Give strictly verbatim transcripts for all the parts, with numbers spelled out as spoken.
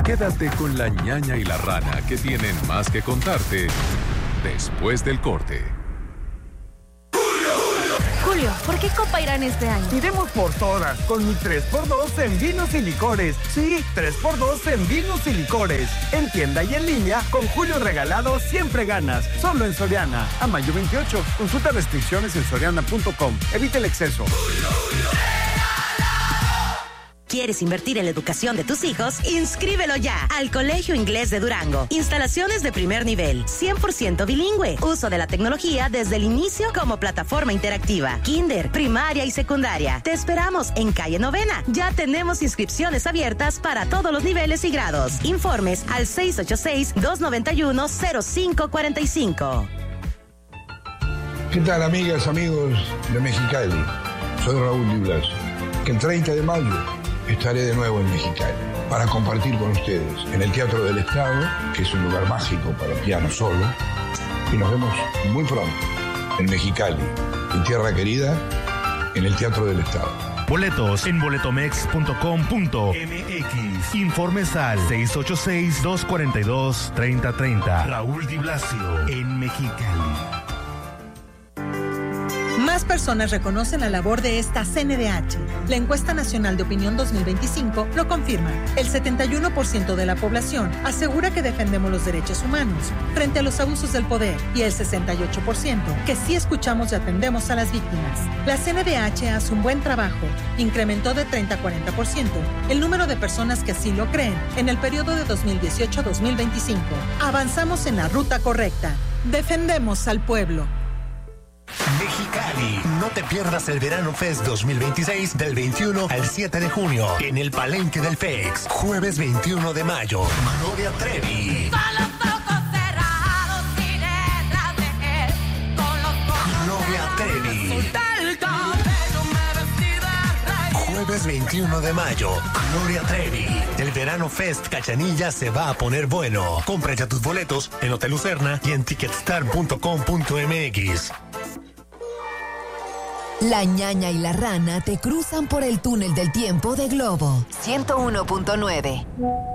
Quédate con la ñaña y la rana, que tienen más que contarte después del corte. Julio, ¿por qué Copa Irán este año? Iremos por todas, con mi tres por dos en vinos y licores. Sí, tres por dos en vinos y licores. En tienda y en línea, con Julio regalado siempre ganas. Solo en Soriana. A mayo veintiocho. Consulta restricciones en soriana punto com. Evita el exceso. ¿Quieres invertir en la educación de tus hijos? ¡Inscríbelo ya al Colegio Inglés de Durango! Instalaciones de primer nivel, cien por ciento bilingüe. Uso de la tecnología desde el inicio como plataforma interactiva. Kinder, primaria y secundaria. Te esperamos en calle Novena. Ya tenemos inscripciones abiertas para todos los niveles y grados. Informes al seis ocho seis, dos nueve uno, cero cinco cuatro cinco. ¿Qué tal, amigas, amigos de Mexicali? Soy Raúl Di Blasio. Que el treinta de mayo estaré de nuevo en Mexicali para compartir con ustedes en el Teatro del Estado, que es un lugar mágico para piano solo, y nos vemos muy pronto en Mexicali, en tierra querida, en el Teatro del Estado. Boletos en boletomex punto com punto m x. Informes al seis ocho seis, dos cuatro dos, tres cero tres cero. Raúl Di Blasio en Mexicali. Más personas reconocen la labor de esta C N D H. La Encuesta Nacional de Opinión dos mil veinticinco lo confirma. El setenta y uno por ciento de la población asegura que defendemos los derechos humanos frente a los abusos del poder y el sesenta y ocho por ciento que sí escuchamos y atendemos a las víctimas. La C N D H hace un buen trabajo. Incrementó de treinta a cuarenta por ciento el número de personas que así lo creen en el periodo de dos mil dieciocho a dos mil veinticinco. Avanzamos en la ruta correcta. Defendemos al pueblo. Mexicali, no te pierdas el Verano Fest dos mil veintiséis del veintiuno al siete de junio en el Palenque del F E X. Jueves veintiuno de mayo, Gloria Trevi. Con los ojos cerrados y detrás de él, con los ojos Gloria Trevi. el cabello me vestí de rey. Jueves veintiuno de mayo, Gloria Trevi. El Verano Fest Cachanilla se va a poner bueno. Compra ya tus boletos en Hotel Lucerna y en ticketstar punto com punto m x. La ñaña y la rana te cruzan por el túnel del tiempo de Globo ciento uno punto nueve.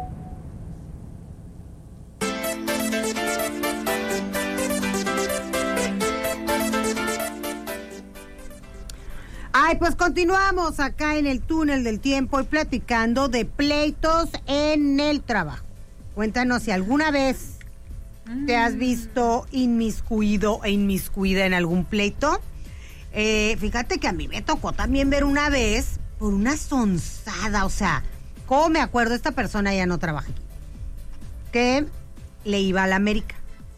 Ay, pues continuamos acá en el túnel del tiempo y platicando de pleitos en el trabajo. Cuéntanos si alguna vez mm. te has visto inmiscuido e inmiscuida en algún pleito. Eh, fíjate que a mí me tocó también ver una vez por una sonzada, o sea, ¿cómo me acuerdo? Esta persona ya no trabaja aquí, que le iba a la América.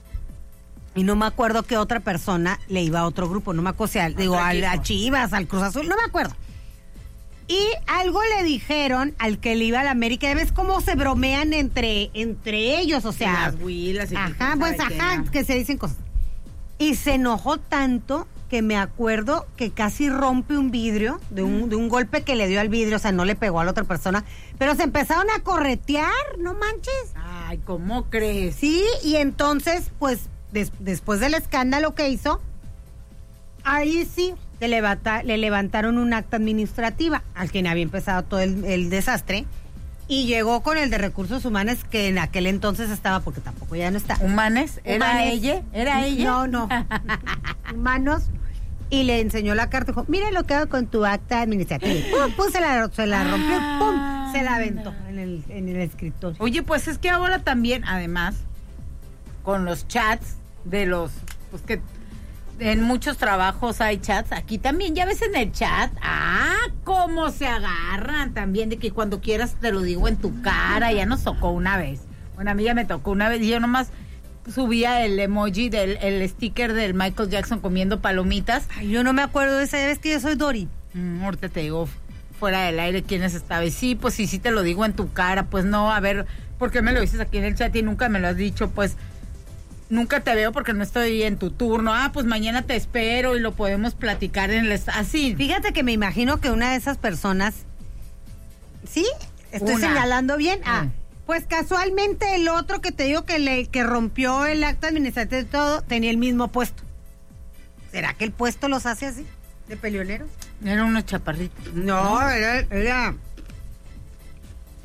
Y no me acuerdo que otra persona le iba a otro grupo, no me acuerdo, o sea, digo, a, a Chivas, al Cruz Azul, no me acuerdo. Y algo le dijeron al que le iba a la América, ya ves cómo se bromean entre, entre ellos, o sea. Las huilas y ajá, pues ajá, que se dicen cosas. Y se enojó tanto que me acuerdo que casi rompe un vidrio de un, de un golpe que le dio al vidrio, o sea, no le pegó a la otra persona, pero se empezaron a corretear, no manches. Ay, ¿cómo crees? Sí, y entonces, pues, des, después del escándalo que hizo, ahí sí, le, levanta, le levantaron un acta administrativa al quien había empezado todo el, el desastre, y llegó con el de recursos humanos, que en aquel entonces estaba, porque tampoco ya no está. ¿Humanes? ¿Era Humanes. ella? ¿Era ella? No, no. Humanos. Y le enseñó la carta y dijo, mira lo que hago con tu acta administrativa. Pum, pum, se la, se la rompió, pum, se la aventó en el, en el escritorio. Oye, pues es que ahora también, además, con los chats de los, pues que en muchos trabajos hay chats, aquí también, ya ves en el chat, ah, cómo se agarran también, de que cuando quieras te lo digo en tu cara, ya nos tocó una vez. Una amiga me tocó una vez y yo nomás subía el emoji del el sticker del Michael Jackson comiendo palomitas. Ay, yo no me acuerdo de esa vez que yo soy Dori. Mm, ahorita te digo fuera del aire quiénes esta vez. Sí, pues sí, sí te lo digo en tu cara. Pues no, a ver, ¿por qué me lo dices aquí en el chat y nunca me lo has dicho? Pues nunca te veo porque no estoy en tu turno. Ah, pues mañana te espero y lo podemos platicar en el... Así. Fíjate que me imagino que una de esas personas... ¿Sí? ¿Estoy una. señalando bien? Ah, mm. Pues casualmente el otro que te digo que le que rompió el acta administrativa y todo, tenía el mismo puesto. ¿Será que el puesto los hace así? ¿De peleoneros? Era unos chaparritos. No, era... era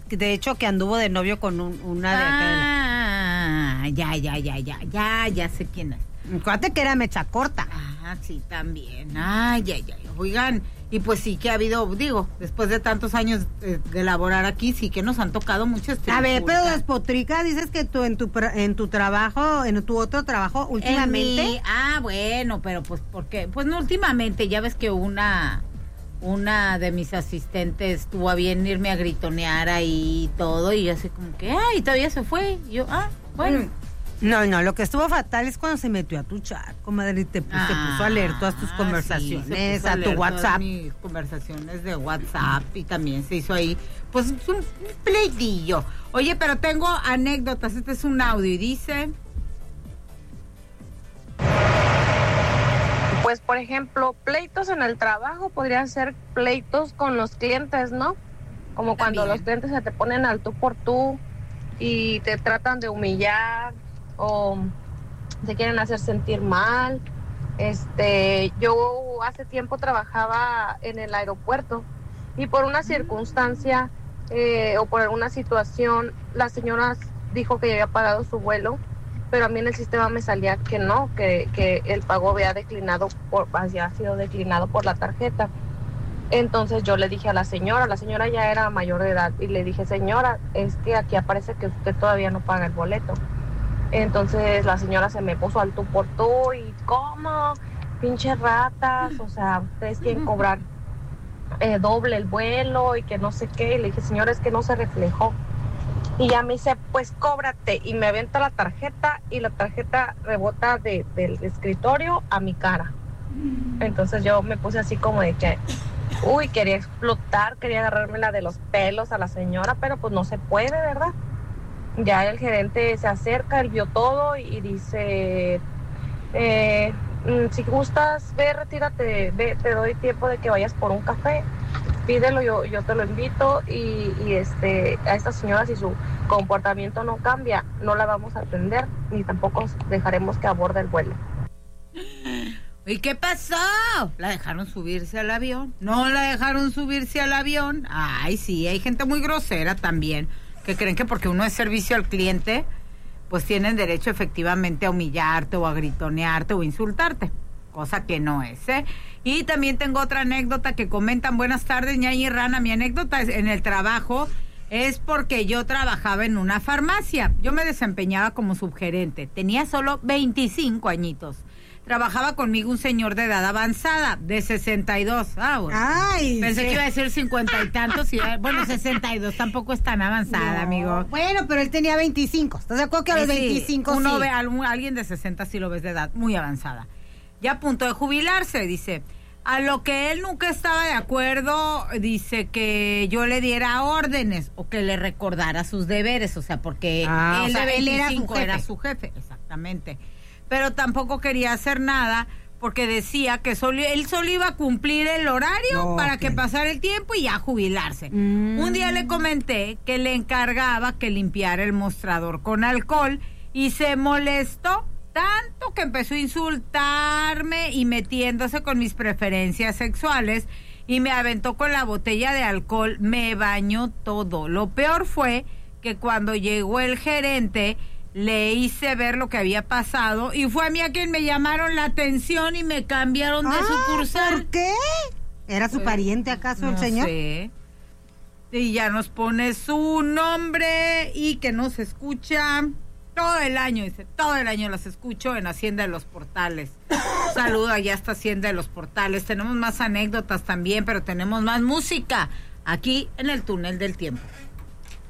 de hecho, que anduvo de novio con un, una de acá. Ah, ya, ya, ya, ya, ya, ya sé quién es. Acuérdate que era mecha corta. Ah, sí, también. Ay, ay, ay. Oigan, y pues sí que ha habido, digo, después de tantos años de, de laborar aquí, sí que nos han tocado muchas. A ver, pero despotrica, dices que tú en tu en tu trabajo, en tu otro trabajo, últimamente. Mi, ah, bueno, pero pues, ¿por qué? Pues no últimamente, ya ves que una... Una de mis asistentes tuvo a bien irme a gritonear ahí y todo, y yo así como que, ay, todavía se fue. Y yo, ah, bueno. No, no, lo que estuvo fatal es cuando se metió a tu chat, comadre, y te, ah, te puso a leer todas tus conversaciones, sí, a, a tu WhatsApp. Mis conversaciones de WhatsApp, y también se hizo ahí, pues, un, un pleitillo. Oye, pero tengo anécdotas, este es un audio, y dice... Pues, por ejemplo, pleitos en el trabajo podrían ser pleitos con los clientes, ¿no? Como cuando También. los clientes se te ponen al tú por tú y te tratan de humillar o te quieren hacer sentir mal. Este, yo hace tiempo trabajaba en el aeropuerto y por una circunstancia eh, o por alguna situación, la señora dijo que ya había pagado su vuelo, pero a mí en el sistema me salía que no, que, que el pago había declinado, por, había sido declinado por la tarjeta. Entonces yo le dije a la señora, la señora ya era mayor de edad, y le dije, señora, es que aquí aparece que usted todavía no paga el boleto. Entonces la señora se me puso al tú por tú, y ¿cómo? Pinches ratas, o sea, ustedes quieren cobrar eh, doble el vuelo y que no sé qué. Y le dije, señora, es que no se reflejó. Y ya me dice, pues cóbrate, y me aventa la tarjeta, y la tarjeta rebota de, del escritorio a mi cara. Entonces yo me puse así como de que, uy, quería explotar, quería agarrármela de los pelos a la señora, pero pues no se puede, ¿verdad? Ya el gerente se acerca, él vio todo y dice, eh, si gustas, ve, retírate, ve, te doy tiempo de que vayas por un café. Pídelo, yo, yo te lo invito, y, y este a esta señora, si su comportamiento no cambia, no la vamos a atender, ni tampoco dejaremos que aborde el vuelo. ¿Y qué pasó? ¿La dejaron subirse al avión? ¿No la dejaron subirse al avión? Ay, sí, hay gente muy grosera también, que creen que porque uno es servicio al cliente, pues tienen derecho efectivamente a humillarte o a gritonearte o insultarte. Cosa que no es, ¿eh? Y también tengo otra anécdota que comentan. Buenas tardes, Ñaña y Rana. Mi anécdota es en el trabajo es porque yo trabajaba en una farmacia. Yo me desempeñaba como subgerente. Tenía solo veinticinco añitos. Trabajaba conmigo un señor de edad avanzada, de sesenta y dos. Ah, bueno. Ay, Pensé sí. que iba a decir cincuenta y tantos. Y, bueno, sesenta y dos tampoco es tan avanzada, no, amigo. Bueno, pero él tenía veinticinco. ¿Estás de acuerdo que a los sí, veinticinco uno sí? ve a alguien de sesenta sí lo ves de edad muy avanzada. Ya a punto de jubilarse, dice. A lo que él nunca estaba de acuerdo, dice que yo le diera órdenes o que le recordara sus deberes, o sea, porque ah, él, o sea, de él era, su era su jefe, exactamente. Pero tampoco quería hacer nada porque decía que solo, él solo iba a cumplir el horario no, para okay. que pasara el tiempo y ya jubilarse. Mm. Un día le comenté que le encargaba que limpiara el mostrador con alcohol y se molestó tanto que empezó a insultarme y metiéndose con mis preferencias sexuales y me aventó con la botella de alcohol, me bañó todo. Lo peor fue que cuando llegó el gerente le hice ver lo que había pasado y fue a mí a quien me llamaron la atención y me cambiaron de ah, sucursal. ¿Por qué? ¿Era su pariente acaso no el señor? Sé. Y ya nos pone su nombre y que nos escucha todo el año, dice, todo el año las escucho en Hacienda de los Portales. Saludo allá hasta Hacienda de los Portales. Tenemos más anécdotas también, pero tenemos más música aquí en el Túnel del Tiempo.